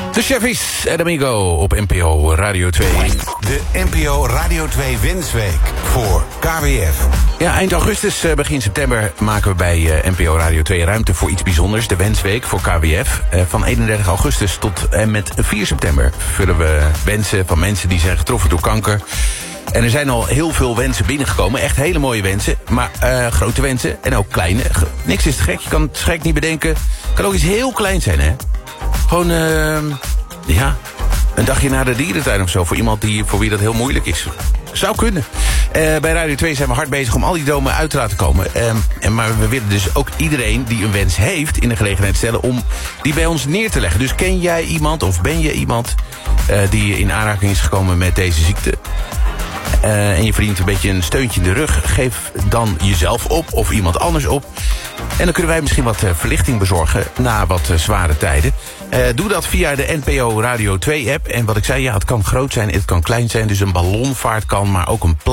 De Cheffies en Amigo op NPO Radio 2. De NPO Radio 2 Wensweek voor KWF. Ja, eind augustus, begin september maken we bij NPO Radio 2 ruimte voor iets bijzonders. De Wensweek voor KWF. Van 31 augustus tot en met 4 september vullen we wensen van mensen die zijn getroffen door kanker. En er zijn al heel veel wensen binnengekomen. Echt hele mooie wensen. Maar grote wensen en ook kleine. Niks is te gek. Je kan het gek niet bedenken. Kan ook iets heel kleins zijn, hè? Gewoon, ja, een dagje naar de dierentuin of zo. Voor iemand voor wie dat heel moeilijk is. Zou kunnen. Bij Radio 2 zijn we hard bezig om al die dromen uit te laten komen. Maar we willen dus ook iedereen die een wens heeft in de gelegenheid stellen om die bij ons neer te leggen. Dus ken jij iemand of ben je iemand die in aanraking is gekomen met deze ziekte? En je verdient een beetje een steuntje in de rug. Geef dan jezelf op of iemand anders op. En dan kunnen wij misschien wat verlichting bezorgen na wat zware tijden. Doe dat via de NPO Radio 2 app. En wat ik zei, ja, het kan groot zijn, het kan klein zijn. Dus een ballonvaart kan, maar ook een